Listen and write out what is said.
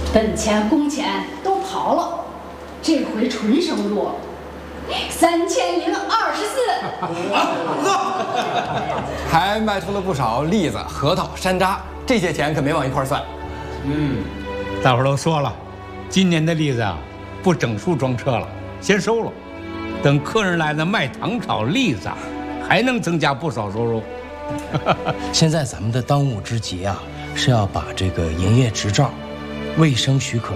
本钱工钱都跑了，这回纯生路3024。 不错， 还卖出了不少栗子、核桃、山楂，这些钱可没往一块算。 大伙儿都说了，今年的栗子啊，不整数装车了，先收了。等客人来了，卖糖炒栗子，还能增加不少收入。 现在咱们的当务之急啊，是要把这个营业执照、卫生许可